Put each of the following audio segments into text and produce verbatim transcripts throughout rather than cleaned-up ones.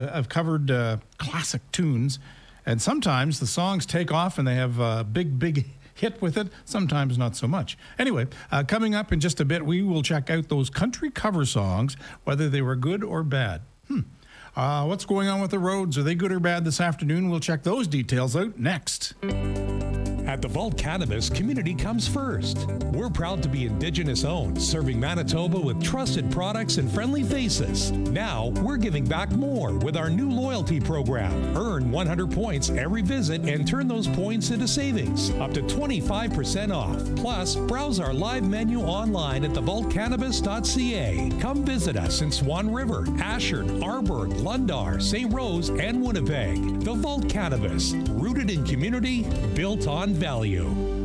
I've covered uh, classic tunes, and sometimes the songs take off and they have a big, big hit with it. Sometimes not so much. Anyway, uh, coming up in just a bit, we will check out those country cover songs, whether they were good or bad. Hmm. Uh, what's going on with the roads? Are they good or bad this afternoon? We'll check those details out next. At the Vault Cannabis, community comes first. We're proud to be Indigenous owned, serving Manitoba with trusted products and friendly faces. Now, we're giving back more with our new loyalty program. Earn one hundred points every visit and turn those points into savings, up to twenty-five percent off. Plus, browse our live menu online at the vault cannabis dot c a. Come visit us in Swan River, Ashern, Arborg, Lundar, Saint Rose, and Winnipeg. The Vault Cannabis, rooted in community, built on value.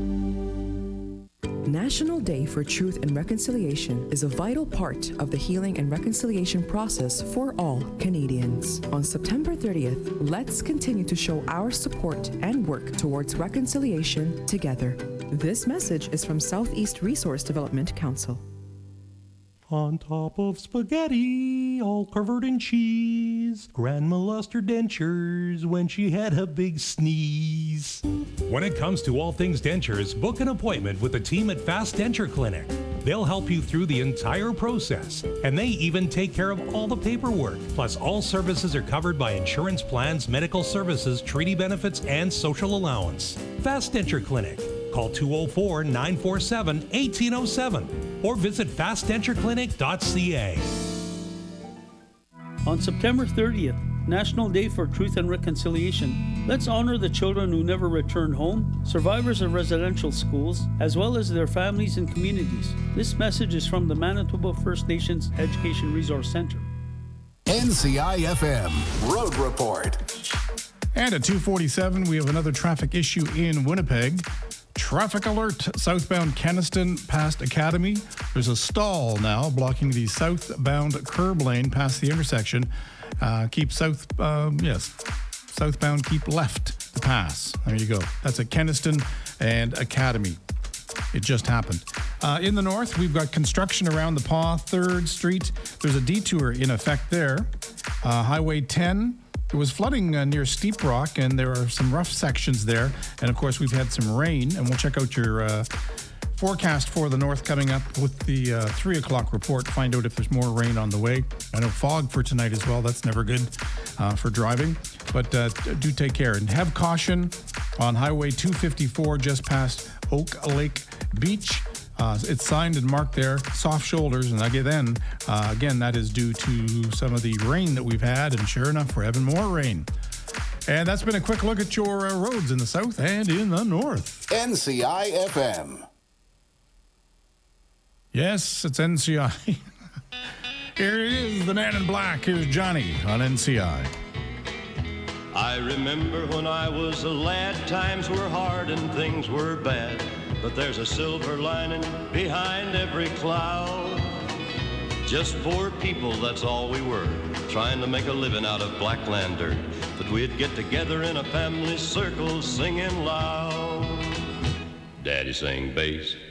National Day for Truth and Reconciliation is a vital part of the healing and reconciliation process for all Canadians. On September thirtieth, let's continue to show our support and work towards reconciliation together. This message is from Southeast Resource Development Council. On top of spaghetti, all covered in cheese, Grandma lost her dentures when she had a big sneeze. When it comes to all things dentures, book an appointment with the team at Fast Denture Clinic. They'll help you through the entire process, and they even take care of all the paperwork. Plus, all services are covered by insurance plans, medical services, treaty benefits, and social allowance. Fast Denture Clinic. Call two oh four, nine four seven, eighteen oh seven or visit fast denture clinic dot c a. On September thirtieth, National Day for Truth and Reconciliation, let's honor the children who never returned home, survivors of residential schools, as well as their families and communities. This message is from the Manitoba First Nations Education Resource Center. N C I F M Road Report. And at two forty-seven, we have another traffic issue in Winnipeg. Traffic alert, southbound Kenaston past Academy. There's a stall now blocking the southbound curb lane past the intersection. Uh, keep south, um, yes, southbound, keep left to pass. There you go. That's at Kenaston and Academy. It just happened. Uh, in the north, we've got construction around the Paw, third Street. There's a detour in effect there. Uh, Highway ten. It was flooding uh, near Steep Rock, and there are some rough sections there. And, of course, we've had some rain, and we'll check out your uh, forecast for the north coming up with the uh, three o'clock report, find out if there's more rain on the way. I know fog for tonight as well. That's never good uh, for driving, but uh, do take care. And have caution on Highway two fifty-four just past Oak Lake Beach. Uh, it's signed and marked there, soft shoulders, and again, uh, again, that is due to some of the rain that we've had, and sure enough, we're having more rain. And that's been a quick look at your uh, roads in the south and in the north. N C I F M. Yes, it's N C I. Here it is, the man in black. Here's Johnny on N C I. I remember when I was a lad, times were hard and things were bad. But there's a silver lining behind every cloud. Just poor people, that's all we were, trying to make a living out of blackland dirt. But we'd get together in a family circle singing loud. Daddy sang bass,